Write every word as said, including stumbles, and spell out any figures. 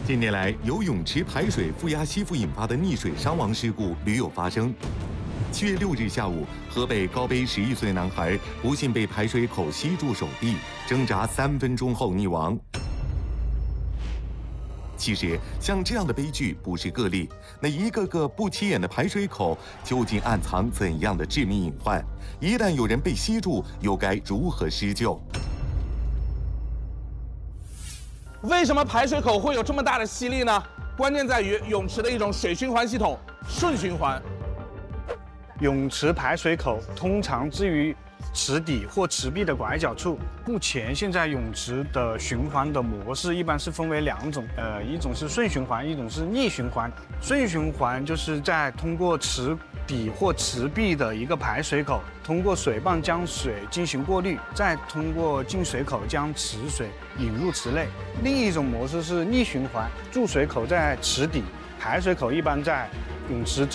近年来，由泳池排水负压吸附引发的溺水伤亡事故屡有发生。七月六日下午，河北高碑十一岁男孩不幸被排水口吸住手臂，挣扎三分钟后溺亡。其实，像这样的悲剧不是个例，那一个个不起眼的排水口究竟暗藏怎样的致命隐患？一旦有人被吸住，又该如何施救？ 为什么排水口会有这么大的吸力呢？关键在于泳池的一种水循环系统——顺循环。 泳池排水口通常置于池底或池壁的拐角处。目前，现在泳池的循环的模式一般是分为两种，呃，一种是顺循环，一种是逆循环。顺循环就是在通过池底或池壁的一个排水口，通过水泵将水进行过滤，再通过进水口将池水引入池内。另一种模式是逆循环，注水口在池底，排水口一般在泳池